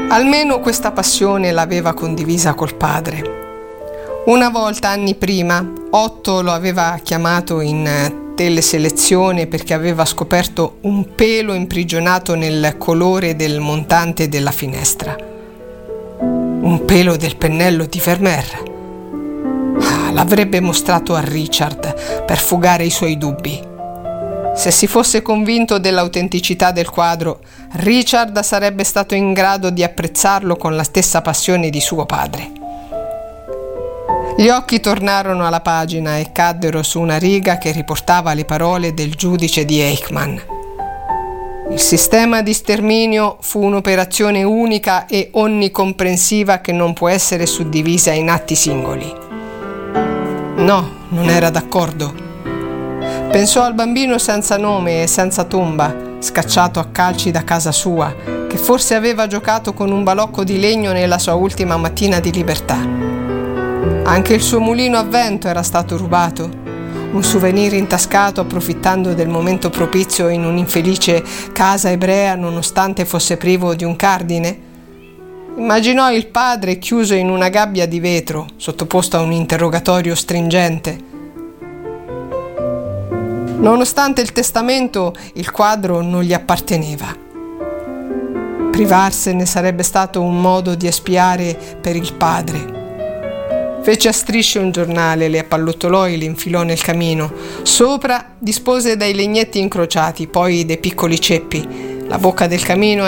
Almeno questa passione l'aveva condivisa col padre. Una volta, anni prima, Otto lo aveva chiamato in teleselezione perché aveva scoperto un pelo imprigionato nel colore del montante della finestra. Un pelo del pennello di Vermeer. L'avrebbe mostrato a Richard per fugare i suoi dubbi. Se si fosse convinto dell'autenticità del quadro, Richard sarebbe stato in grado di apprezzarlo con la stessa passione di suo padre. Gli occhi tornarono alla pagina e caddero su una riga che riportava le parole del giudice di Eichmann. Il sistema di sterminio fu un'operazione unica e onnicomprensiva che non può essere suddivisa in atti singoli. No, non era d'accordo. Pensò al bambino senza nome e senza tomba, scacciato a calci da casa sua, che forse aveva giocato con un balocco di legno nella sua ultima mattina di libertà. Anche il suo mulino a vento era stato rubato, un souvenir intascato approfittando del momento propizio in un'infelice casa ebrea nonostante fosse privo di un cardine. Immaginò il padre chiuso in una gabbia di vetro, sottoposto a un interrogatorio stringente. Nonostante il testamento, il quadro non gli apparteneva. Privarsene sarebbe stato un modo di espiare per il padre. Fece a strisce un giornale, le appallottolò e le infilò nel camino. Sopra dispose dei legnetti incrociati, poi dei piccoli ceppi. La bocca del camino